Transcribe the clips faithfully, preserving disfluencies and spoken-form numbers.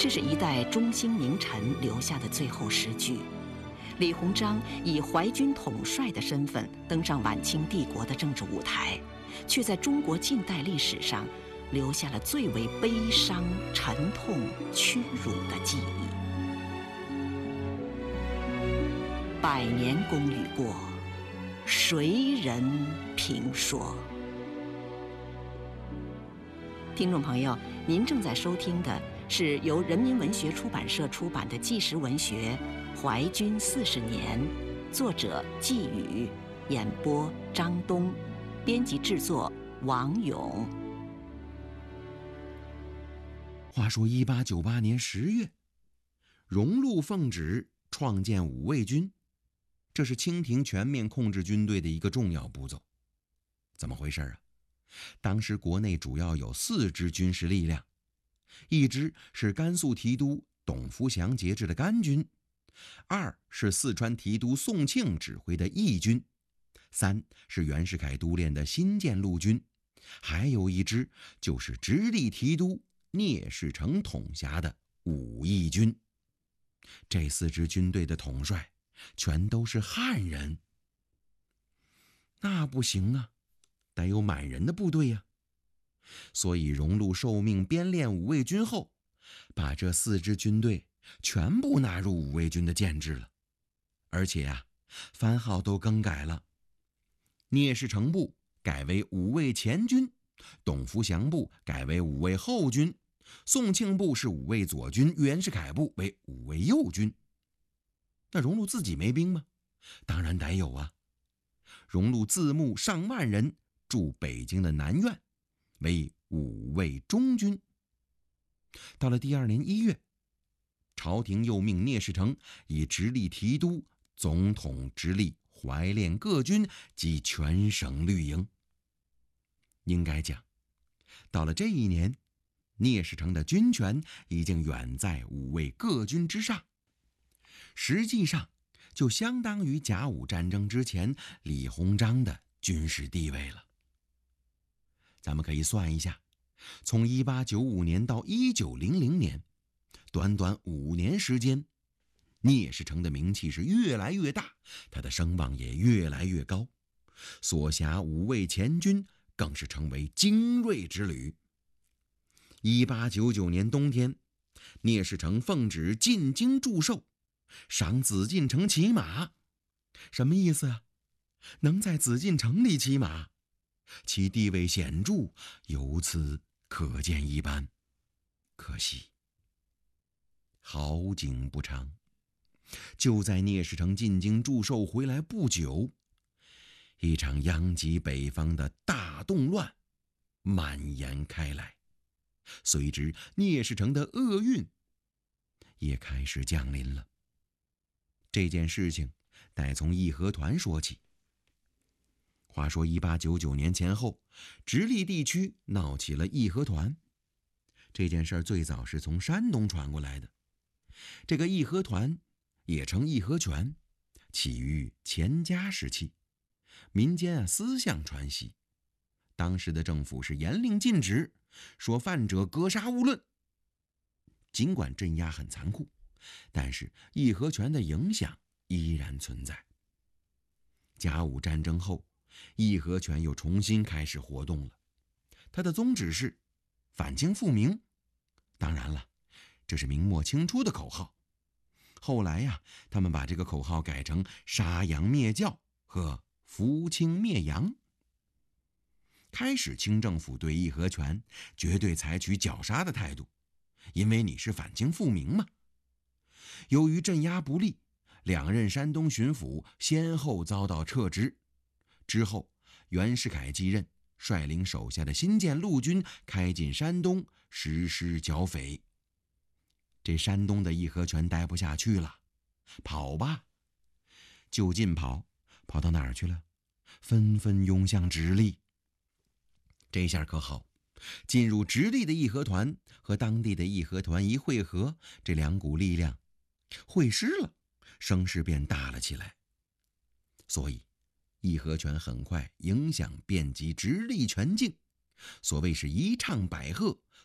这是一代中兴名臣留下的最后诗句。李鸿章以淮军统帅的身份登上晚清帝国的政治舞台，却在中国近代历史上留下了最为悲伤、沉痛、屈辱的记忆。百年功与过，谁人评说？听众朋友，您正在收听的是由人民文学出版社出版的纪实文学《淮军四十年》，作者季宇，演播张东，编辑制作王勇。 话说一八九八年十月，荣禄奉旨创建五卫军，这是清廷全面控制军队的一个重要步骤。怎么回事啊？当时国内主要有四支军事力量，一支是甘肃提督董福祥节制的甘军，二是四川提督宋庆指挥的义军，三是袁世凯督练的新建陆军，还有一支就是直隶提督聂士成统辖的五义军。这四支军队的统帅全都是汉人。那不行啊，得有满人的部队呀、啊。所以荣禄受命编练五卫军后，把这四支军队全部纳入五卫军的建制了。而且啊，番号都更改了，聂士成部改为五卫前军，董福祥部改为五卫后军，宋庆部是五卫左军，袁世凯部为五卫右军。那荣禄自己没兵吗？当然得有啊。荣禄自募上万人驻北京的南苑，为五卫中军。到了第二年一月，朝廷又命聂士成以直隶提督总统直隶怀练各军及全省绿营。应该讲，到了这一年，聂士成的军权已经远在五卫各军之上，实际上就相当于甲午战争之前李鸿章的军事地位了。咱们可以算一下，从一八九五年到一九零零年，短短五年时间，聂士成的名气是越来越大，他的声望也越来越高，所辖五卫前军更是成为精锐之旅。一八九九年冬天，聂士成奉旨进京祝寿，赏紫禁城骑马。什么意思啊？能在紫禁城里骑马，其地位显著，由此可见一斑。可惜好景不长，就在聂士成进京祝寿回来不久，一场殃及北方的大动乱蔓延开来，随之聂士成的厄运也开始降临了。这件事情得从义和团说起。话说一八九九年前后，直隶地区闹起了义和团。这件事最早是从山东传过来的。这个义和团也称义和拳，起于乾嘉时期，民间啊私相传习。当时的政府是严令禁止，说犯者格杀勿论。尽管镇压很残酷，但是义和拳的影响依然存在。甲午战争后，义和拳又重新开始活动了。它的宗旨是反清复明，当然了，这是明末清初的口号。后来呀、啊，他们把这个口号改成杀洋灭教和扶清灭洋。开始清政府对义和拳绝对采取绞杀的态度，因为你是反清复明嘛。由于镇压不力，两任山东巡抚先后遭到撤职。之后袁世凯继任，率领手下的新建陆军开进山东，实施剿匪。这山东的义和拳待不下去了，跑吧，就近跑，跑到哪儿去了？纷纷涌向直隶。这下可好，进入直隶的义和团和当地的义和团一会合，这两股力量会师了，声势便大了起来。所以义和拳很快影响遍及直隶全境，所谓是一唱百和，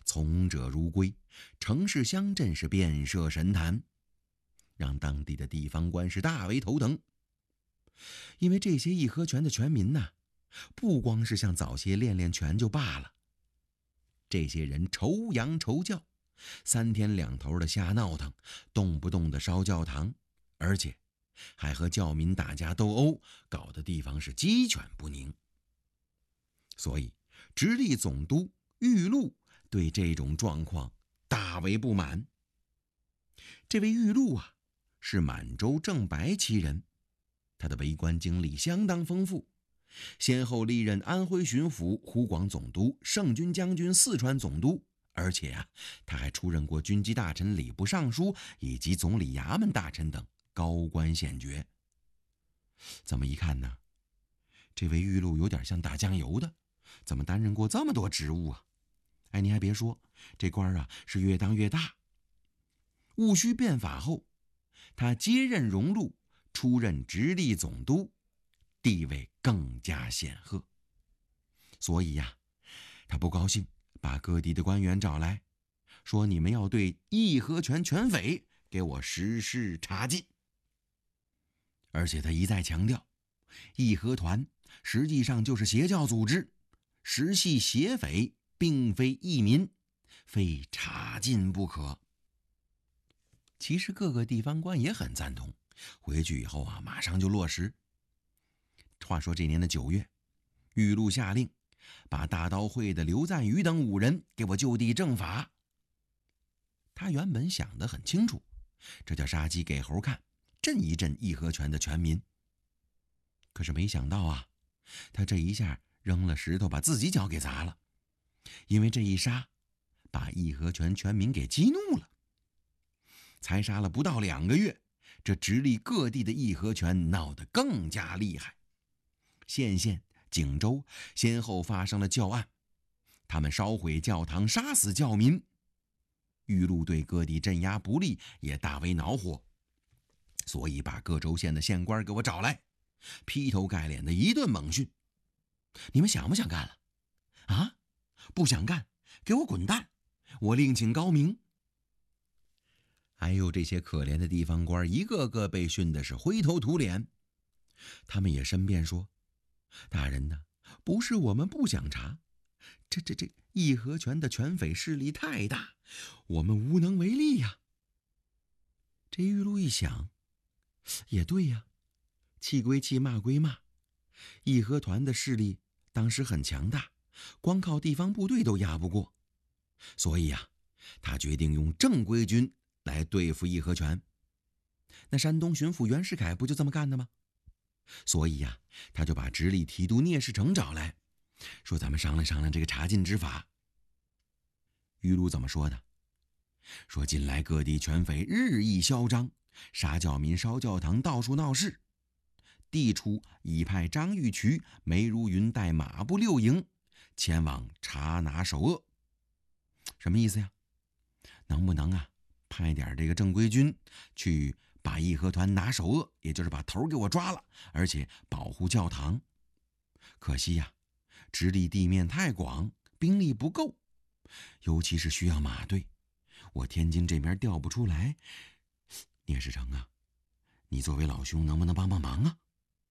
从者如归，城市乡镇是变设神坛，让当地的地方官是大为头疼。因为这些义和拳的拳民呐，不光是像早些练练拳就罢了，这些人仇洋仇教，三天两头的瞎闹腾，动不动的烧教堂，而且还和教民打架斗殴，搞得地方是鸡犬不宁。所以直隶总督玉禄对这种状况大为不满。这位玉禄啊，是满洲正白旗人，他的为官经历相当丰富，先后历任安徽巡抚、湖广总督、圣军将军、四川总督，而且啊，他还出任过军机大臣、礼部尚书以及总理衙门大臣等高官显爵。这么一看呢，这位玉禄有点像打酱油的，怎么担任过这么多职务啊？哎，你还别说，这官啊是越当越大。戊戌变法后，他接任荣禄，出任直隶总督，地位更加显赫。所以呀，他不高兴，把各地的官员找来，说你们要对义和拳拳匪给我实施查禁。而且他一再强调，义和团实际上就是邪教组织，实系邪匪，并非义民，非查禁不可。其实各个地方官也很赞同，回去以后啊，马上就落实。话说这年的九月，玉禄下令把大刀会的刘赞宇等五人给我就地正法。他原本想得很清楚，这叫杀鸡给猴看，震一震义和拳的拳民。可是没想到啊，他这一下扔了石头把自己脚给砸了，因为这一杀把义和拳拳民给激怒了。才杀了不到两个月，这直隶各地的义和拳闹得更加厉害，县县、景州先后发生了教案，他们烧毁教堂，杀死教民。玉禄对各地镇压不力，也大为恼火，所以把各州县的县官给我找来，劈头盖脸的一顿猛训。你们想不想干了？啊？不想干，给我滚蛋！我另请高明。哎呦，这些可怜的地方官一个个被训的是灰头土脸。他们也申辩说，大人呐，不是我们不想查，这这这义和拳的拳匪势力太大，我们无能为力呀。这玉禄一想，也对呀，气归气，骂归骂，义和团的势力当时很强大，光靠地方部队都压不过，所以呀，他决定用正规军来对付义和拳。那山东巡抚袁世凯不就这么干的吗？所以呀，他就把直隶提督聂士成找来，说咱们商量商量这个查禁之法。玉禄怎么说的？说近来各地拳匪日益嚣张，杀教民、烧教堂，到处闹事。地处已派张玉渠、梅如云带马步六营前往查拿首恶。什么意思呀？能不能啊派点这个正规军去把义和团拿首恶，也就是把头给我抓了，而且保护教堂。可惜呀，直隶地面太广，兵力不够，尤其是需要马队，我天津这边调不出来。聂士成啊，你作为老兄能不能帮帮忙啊？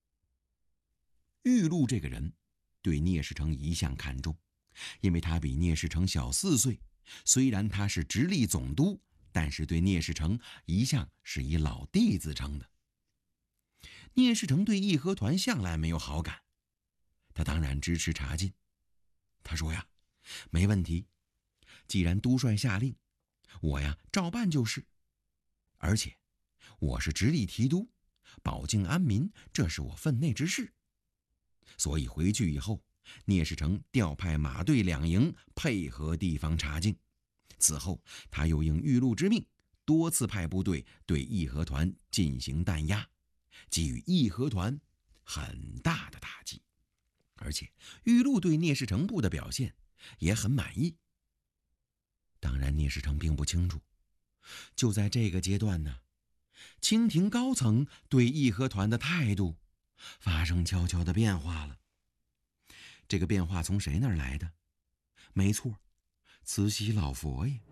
玉禄这个人对聂士成一向看重，因为他比聂士成小四岁，虽然他是直隶总督，但是对聂士成一向是以老弟自称的。聂士成对义和团向来没有好感，他当然支持查禁。他说呀，没问题，既然督帅下令，我呀照办就是。而且我是直隶提督，保境安民，这是我分内之事。所以回去以后，聂士成调派马队两营配合地方查禁。此后他又应玉禄之命，多次派部队对义和团进行弹压，给予义和团很大的打击。而且玉禄对聂士成部的表现也很满意。当然聂士成并不清楚，就在这个阶段呢，清廷高层对义和团的态度发生悄悄的变化了。这个变化从谁那儿来的？没错， 慈禧老佛爷。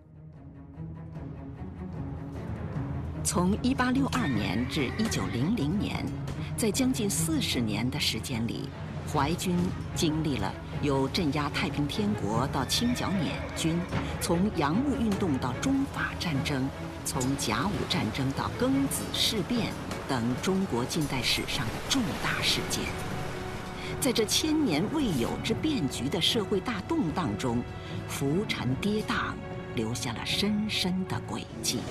从一八六二年至一九零零年，在将近四十年的时间里，淮军经历了由镇压太平天国到清剿捻军，从洋务运动到中法战争，从甲午战争到庚子事变等中国近代史上的重大事件。在这千年未有之变局的社会大动荡中，浮沉跌宕，留下了深深的轨迹。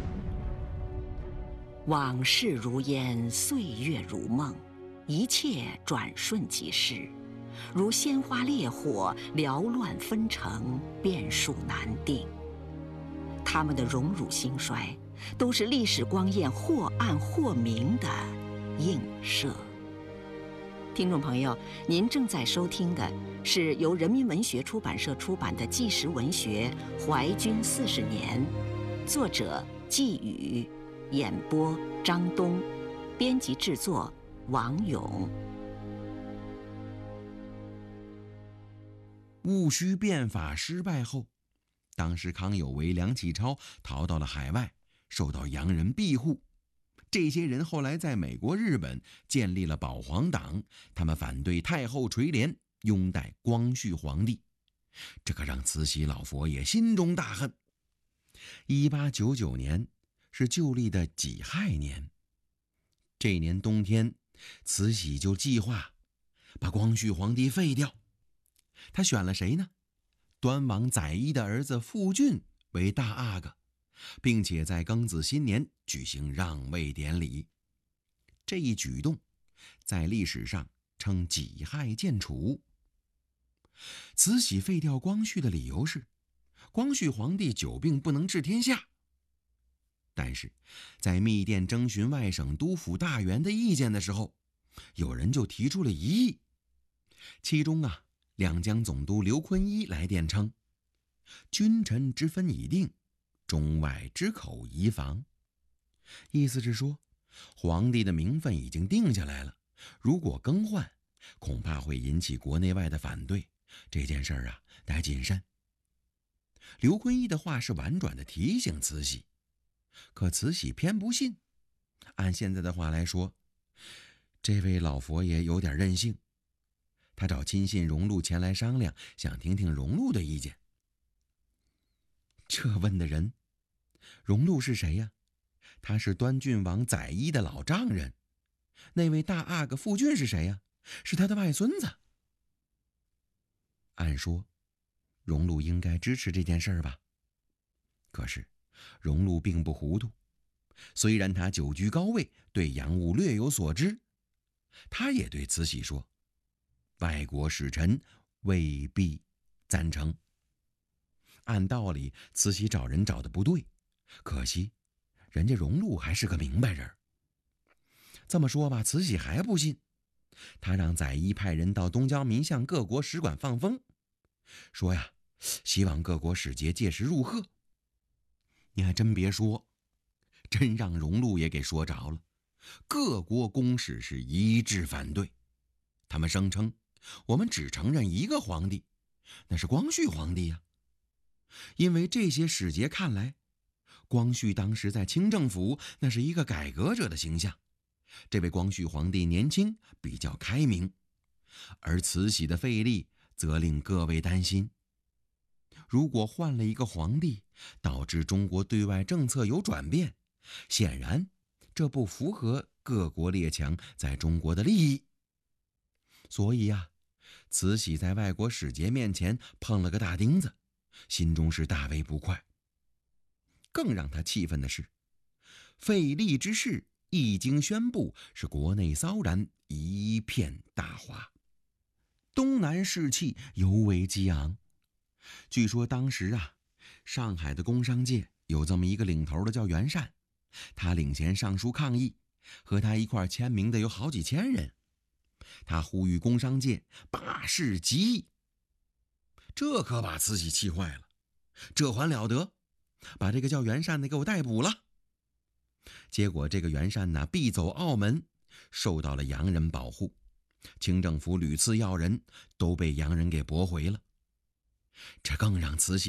往事如烟，岁月如梦，一切转瞬即逝，如鲜花烈火，缭乱纷呈，变数难定。他们的荣辱兴衰，都是历史光焰或暗或明的映射。听众朋友，您正在收听的是由人民文学出版社出版的纪实文学《淮军四十年》，作者季宇，演播张东，编辑制作王勇。 戊戌变法失败后，当时康有为、梁启超逃到了海外，受到洋人庇护。这些人后来在美国、日本建立了保皇党，他们反对太后垂帘，拥戴光绪皇帝，这可让慈禧老佛爷心中大恨。一八九九年是旧历的己亥年，这年冬天，慈禧就计划把光绪皇帝废掉。他选了谁呢？端王载漪的儿子傅俊为大阿哥，并且在庚子新年举行让位典礼。这一举动在历史上称己亥建储。慈禧废掉光绪的理由是，光绪皇帝久病不能治天下。但是在密电征询外省督抚大员的意见的时候，有人就提出了疑议。其中啊，两江总督刘坤一来电称，君臣之分已定，中外之口宜防。意思是说，皇帝的名分已经定下来了，如果更换，恐怕会引起国内外的反对，这件事啊，得谨慎。刘坤一的话是婉转的提醒慈禧，可慈禧偏不信。按现在的话来说，这位老佛爷有点任性。他找亲信荣禄前来商量，想听听荣禄的意见。这问的人，荣禄是谁呀？他是端郡王载漪的老丈人。那位大阿哥傅俊是谁呀？是他的外孙子。按说，荣禄应该支持这件事儿吧？可是，荣禄并不糊涂。虽然他久居高位，对洋务略有所知，他也对慈禧说，外国使臣未必赞成。按道理，慈禧找人找的不对，可惜人家荣禄还是个明白人。这么说吧，慈禧还不信，他让载漪派人到东江民巷各国使馆放风，说呀，希望各国使节届时入贺。你还真别说，真让荣禄也给说着了。各国公使是一致反对，他们声称，我们只承认一个皇帝，那是光绪皇帝呀。因为这些使节看来，光绪当时在清政府那是一个改革者的形象，这位光绪皇帝年轻，比较开明，而慈禧的废立则令各位担心，如果换了一个皇帝，导致中国对外政策有转变，显然这不符合各国列强在中国的利益。所以啊，慈禧在外国使节面前碰了个大钉子，心中是大为不快。更让他气愤的是，废立之事一经宣布，是国内骚然，一片大哗，东南士气尤为激昂。据说当时啊，上海的工商界有这么一个领头的叫袁善，他领衔上书抗议，和他一块签名的有好几千人。他呼吁工商界罢市集议，这可把慈禧气坏了。这还了得，把这个叫袁善的给我逮捕了。结果这个袁善呢，避走澳门，受到了洋人保护，清政府屡次要人，都被洋人给驳回了。这更让慈禧